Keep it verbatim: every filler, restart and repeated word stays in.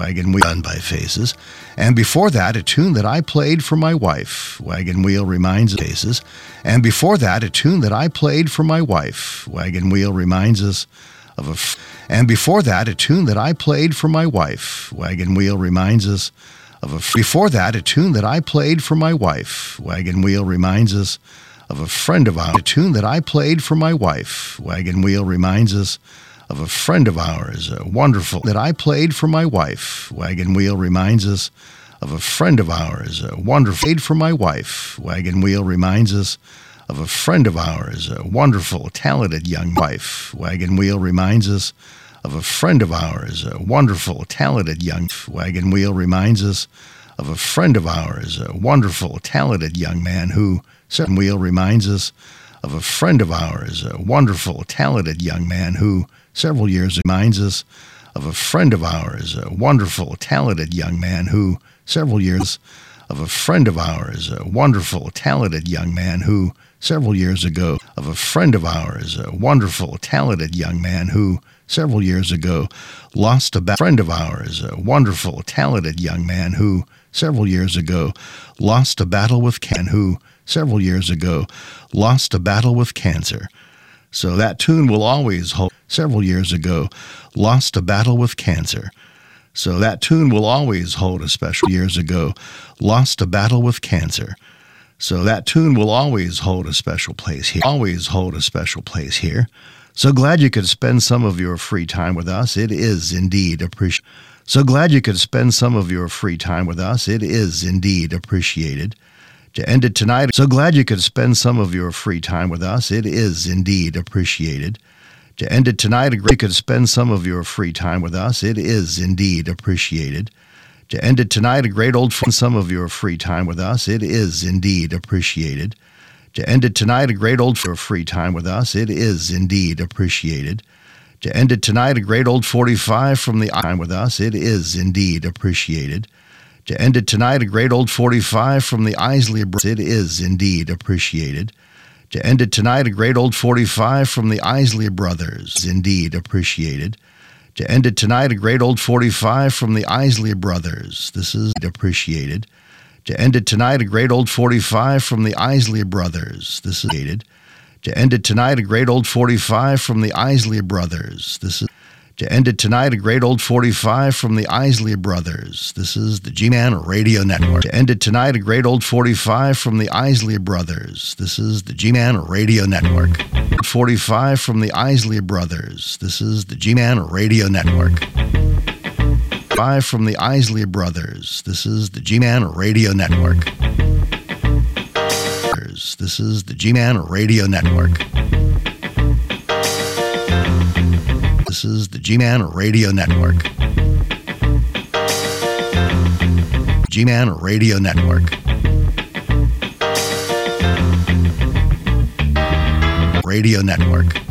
Wagon Wheel, done by Faces. And before that, a tune that I played for my wife, Wagon Wheel reminds us of Faces. And before that, a tune that I played for my wife, Wagon Wheel reminds us of a f- and before that, a tune that I played for my wife, Wagon Wheel reminds us of a f- before that, a tune that I played for my wife, Wagon Wheel reminds us of a friend of ours. A tune that I played for my wife, Wagon Wheel reminds us of a friend of ours, a wonderful that I played for my wife, Wagon Wheel reminds us of a friend of ours, a wonderful played for my wife, Wagon Wheel reminds us of a friend of ours, a wonderful, talented young wife. Wagon Wheel reminds us of a friend of ours, a wonderful, talented young Wagon Wheel reminds us of a friend of ours, a wonderful, talented young man who Wagon Wheel reminds us of a friend of ours, a wonderful, talented young man who several years reminds us of a friend of ours, a wonderful, talented young man who several years of a friend of ours, a wonderful, talented young man who several years ago, of a friend of ours, a wonderful, talented young man who several years ago lost a ba- friend of ours, a wonderful, talented young man who several years ago lost a battle with can who several years ago lost a battle with cancer. So that tune will always hold. Several years ago lost a battle with cancer. So that tune will always hold a special years ago lost a battle with cancer. So that tune will always hold a special place here. Always hold a special place here. So glad you could spend some of your free time with us. It is indeed appreciated. So glad you could spend some of your free time with us. It is indeed appreciated. To end it tonight, so glad you could spend some of your free time with us. It is indeed appreciated. To end it tonight, you could spend some of your free time with us. It is indeed appreciated. To end it tonight, a great old friend, some of your free time with us. It is indeed appreciated. To end it tonight, a great old for free time with us. It is indeed appreciated. To end it tonight, a great old forty-five from the time with us. It is indeed appreciated. To end it tonight, a great old forty-five from the Isley Brothers. It is indeed appreciated. To end it tonight, a great old forty-five from the Isley Brothers. Indeed appreciated. To end it tonight, a great old forty-five from the Isley Brothers. This is appreciated. To end it tonight, a great old forty-five from the Isley Brothers. This is appreciated. To end it tonight, a great old forty-five from the Isley Brothers. This is To end it tonight, a great old forty-five from the Isley Brothers. This is the G-Man Radio Network. To end it tonight, a great old forty-five from the Isley Brothers. This is the G-Man Radio Network. forty-five from the Isley Brothers. This is the G-Man Radio Network. Five from the Isley Brothers. This is the G-Man Radio Network. This is the G-Man Radio Network. This is the G-Man Radio Network. G-Man Radio Network. Radio Network.